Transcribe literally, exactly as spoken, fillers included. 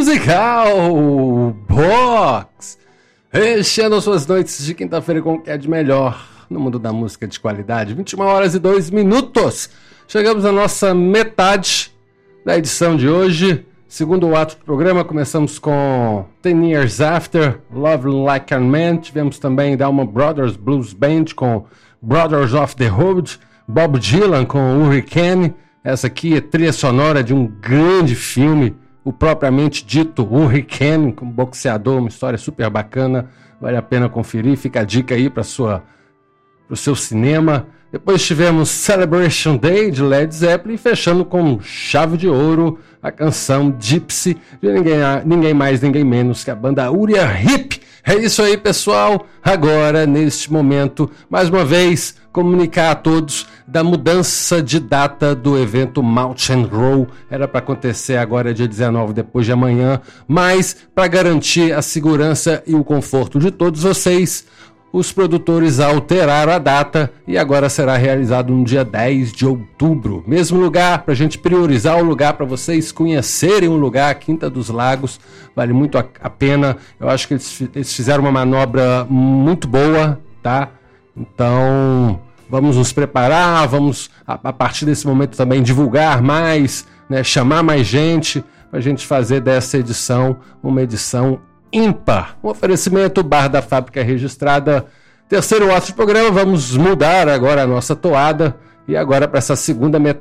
musical Box, recheando suas noites de quinta-feira com o que é de melhor no mundo da música de qualidade. vinte e uma horas e dois minutos. Chegamos à nossa metade da edição de hoje. Segundo ato do programa, começamos com Ten Years After, Love Like a Man. Tivemos também da Allman Brothers Blues Band com Brothers of the Road, Bob Dylan com Hurricane. Essa aqui é trilha sonora de um grande filme, o propriamente dito Hurricane, com boxeador, uma história super bacana, vale a pena conferir, fica a dica aí para o seu cinema. Depois tivemos Celebration Day, de Led Zeppelin, fechando com chave de ouro a canção Gypsy, de ninguém, ninguém mais, ninguém menos que a banda Uriah Heep. É isso aí, pessoal. Agora, neste momento, mais uma vez, comunicar a todos da mudança de data do evento Malt and Grow. Era para acontecer agora, dia dezenove, depois de amanhã, mas para garantir a segurança e o conforto de todos vocês, os produtores alteraram a data e agora será realizado no dia dez de outubro. Mesmo lugar, para a gente priorizar o lugar para vocês conhecerem o lugar, Quinta dos Lagos, vale muito a, a pena. Eu acho que eles, eles fizeram uma manobra muito boa, tá? Então, vamos nos preparar, vamos a, a partir desse momento também divulgar mais, né, chamar mais gente, para a gente fazer dessa edição uma edição ímpar. Um oferecimento Bar da Fábrica Registrada. Terceiro ato do programa, vamos mudar agora a nossa toada e agora para essa segunda metade